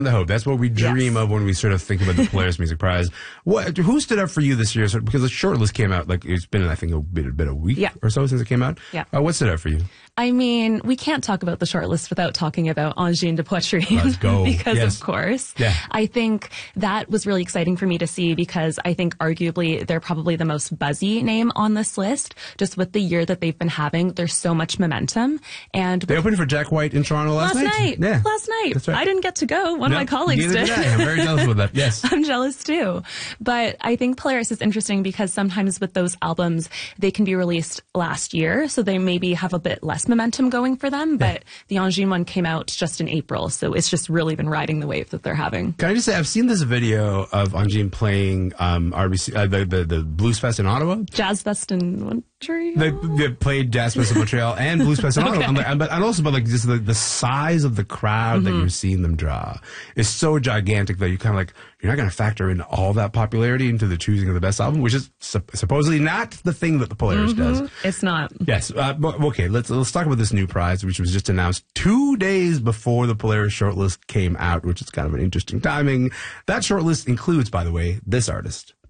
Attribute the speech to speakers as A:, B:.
A: The hope. That's what we dream
B: Yes.
A: of when we sort of think about the Polaris Music Prize. Who stood up for you this year? Because the shortlist came out, like, it's been, I think, a week or so since it came out.
B: Yeah.
A: What stood up for you?
B: I mean, we can't talk about the shortlist without talking about Angine de Poitrine.
A: Let's go.
B: Because
A: Yes.
B: of course.
A: Yeah.
B: I think that was really exciting for me to see because I think arguably they're probably the most buzzy name on this list. Just with the year that they've been having, there's so much momentum. And
A: They opened for Jack White in Toronto last night. Yeah.
B: Last night.
A: That's right.
B: I didn't get to go. One of my colleagues
A: Neither
B: did.
A: did I. I'm very jealous with that. Yes.
B: I'm jealous too. But I think Polaris is interesting because sometimes with those albums, they can be released last year. So they maybe have a bit less momentum going for them. But the Angine one came out just in April. So it's just really been riding the wave that they're having.
A: Can I just say, I've seen this video of Angine playing RBC, the Blues Fest in Ottawa.
B: Jazz Fest in Montreal.
A: They played Jazz Fest in Montreal and Blues Fest in Ottawa. And also, but like just the size of the crowd that you're seeing them draw is so gigantic that you kind of like, you're not going to factor in all that popularity into the choosing of the best album, which is supposedly not the thing that the Polaris does.
B: It's not.
A: Yes. But, okay, let's talk about this new prize, which was just announced 2 days before the Polaris shortlist came out, which is kind of an interesting timing. That shortlist includes, by the way, this artist.